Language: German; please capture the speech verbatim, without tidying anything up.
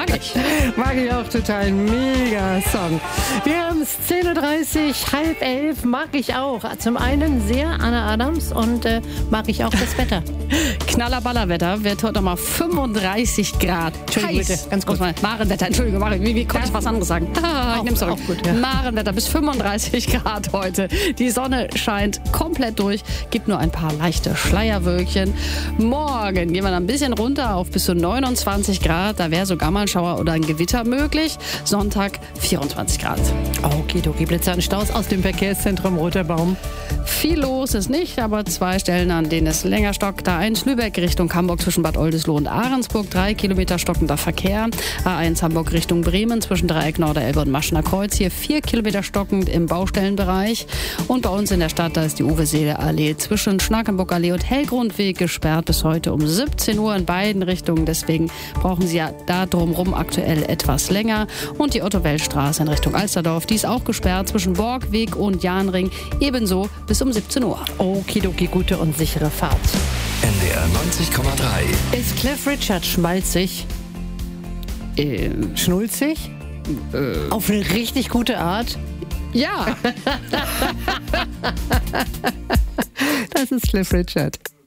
Mag ich. Mag ich auch total. Mega Song. Wir haben es zehn Uhr dreißig, halb elf. Mag ich auch. Zum einen sehr Anna Adams und äh, mag ich auch das Wetter. Knallerballerwetter wird heute nochmal fünfunddreißig Grad. Entschuldigung, Heiß. bitte, ganz kurz. Marenwetter, Entschuldigung, Maren, wie, wie konnte ich was anderes sagen? Ah, ich Auch- nehm's zurück. auch gut, ja. Marenwetter bis fünfunddreißig Grad heute. Die Sonne scheint komplett durch, gibt nur ein paar leichte Schleierwölkchen. Morgen gehen wir dann ein bisschen runter auf bis zu neunundzwanzig Grad. Da wäre sogar mal ein Schauer oder ein Gewitter möglich. Sonntag vierundzwanzig Grad. Okidoki, Blitzer und Staus aus dem Verkehrszentrum Roter Baum. Viel los ist nicht, aber zwei Stellen, an denen es länger stockt. A eins Lübeck Richtung Hamburg zwischen Bad Oldesloe und Ahrensburg, drei Kilometer stockender Verkehr. A eins Hamburg Richtung Bremen zwischen Dreieck Norderelbe und Maschener Kreuz, hier vier Kilometer stockend im Baustellenbereich. Und bei uns in der Stadt, da ist die Uwe-Seele-Allee zwischen Schnakenburg-Allee und Hellgrundweg gesperrt bis heute um siebzehn Uhr in beiden Richtungen. Deswegen brauchen Sie ja da drumherum aktuell etwas länger. Und die Otto-Welt-Straße in Richtung Alsterdorf, die ist auch gesperrt zwischen Borgweg und Jahnring, ebenso bis um siebzehn Uhr. Okidoki, gute und sichere Fahrt. N D R neunzig Komma drei. Ist Cliff Richard schmalzig, Ähm, schnulzig? äh, Auf eine richtig gute Art? ja. Das ist Cliff Richard.